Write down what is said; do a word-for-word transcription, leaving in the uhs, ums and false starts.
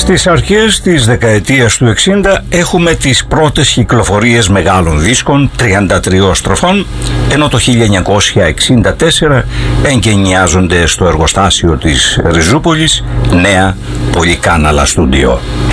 Στις αρχές της δεκαετίας του εξήντα έχουμε τις πρώτες κυκλοφορίες μεγάλων δίσκων τριάντα τριών στροφών, ενώ το χίλια εννιακόσια εξήντα τέσσερα εγκαινιάζονται στο εργοστάσιο της Ριζούπολης νέα πολυκάναλα στούντιο.